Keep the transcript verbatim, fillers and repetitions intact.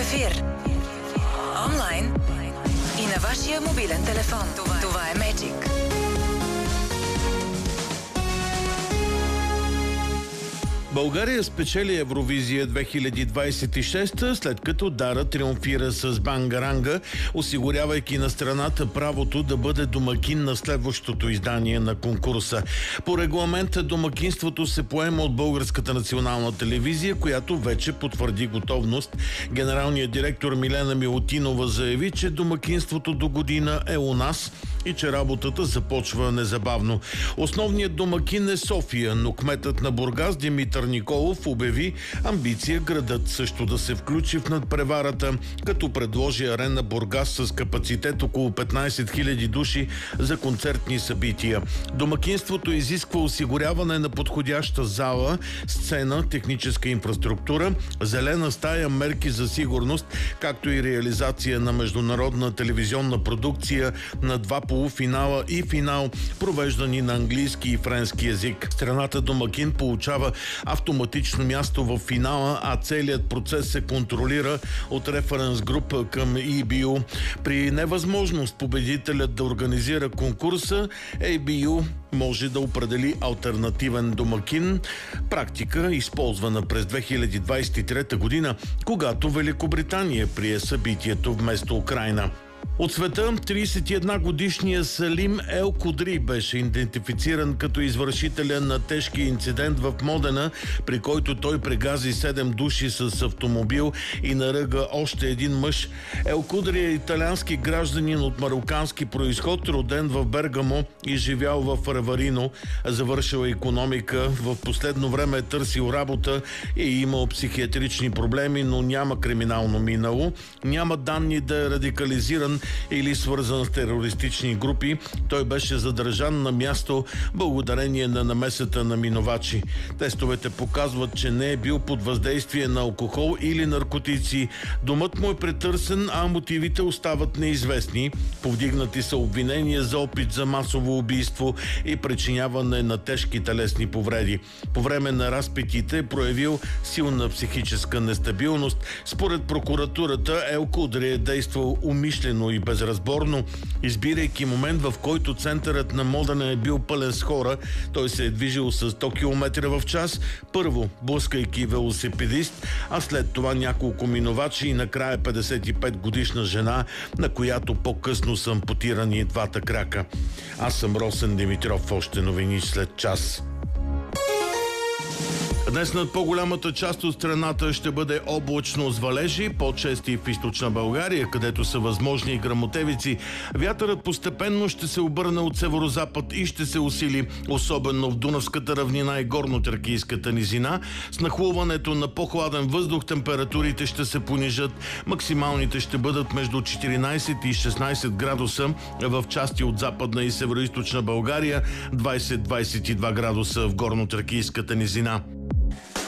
ефир. Онлайн и на вашия мобилен телефон. Това, Това е Magic. България спечели Евровизия две хиляди двадесет и шеста, след като Дара триумфира с Бангаранга, осигурявайки на страната правото да бъде домакин на следващото издание на конкурса. По регламент домакинството се поема от Българската национална телевизия, която вече потвърди готовност. Генералният директор Милена Милутинова заяви, че домакинството до година е у нас и че работата започва незабавно. Основният домакин е София, но кметът на Бургас Димитър Николов обяви амбиция градът също да се включи в надпреварата, като предложи арена Бургас с капацитет около петнадесет хиляди души за концертни събития. Домакинството изисква осигуряване на подходяща зала, сцена, техническа инфраструктура, зелена стая, мерки за сигурност, както и реализация на международна телевизионна продукция на два полуфинала и финал, провеждани на английски и френски език. Страната домакин получава автоматично място в финала, а целият процес се контролира от референс група към И Би Ю. При невъзможност победителят да организира конкурса, Ей Би Ю може да определи алтернативен домакин. Практика, използвана през две хиляди двадесет и трета година, когато Великобритания прие събитието вместо Украйна. От света тридесет и една годишният Салим Ел Кудри беше идентифициран като извършителя на тежкия инцидент в Модена, при който той прегази седем души с автомобил и наръга още един мъж. Ел Кудри е италиански гражданин от марокански произход, роден в Бергамо и живял в Реварино. Завършил икономика, в последно време е търсил работа и е имал психиатрични проблеми, но няма криминално минало. Няма данни да е радикализиран или свързан с терористични групи. Той беше задържан на място благодарение на намесата на минувачи. Тестовете показват, че не е бил под въздействие на алкохол или наркотици. Домът му е претърсен, а мотивите остават неизвестни. Повдигнати са обвинения за опит за масово убийство и причиняване на тежки телесни повреди. По време на разпитите е проявил силна психическа нестабилност. Според прокуратурата Ел Кудри е действал умишлено и безразборно, избирайки момент, в който центърът на Модена е бил пълен с хора. Той се е движил с сто километра в час, първо блъскайки велосипедист, а след това няколко минувачи и накрая петдесет и пет годишна жена, на която по-късно са ампутирани двата крака. Аз съм Росен Димитров, още новини след час. Днес над по-голямата част от страната ще бъде облачно с валежи, по-чести в източна България, където са възможни и гръмотевици. Вятърът постепенно ще се обърне от северозапад и ще се усили, особено в Дунавската равнина и горно-тракийската низина. С нахлуването на по-хладен въздух температурите ще се понижат. Максималните ще бъдат между четиринадесет и шестнадесет градуса в части от западна и североизточна България, двадесет до двадесет и два градуса в горно-тракийската низина.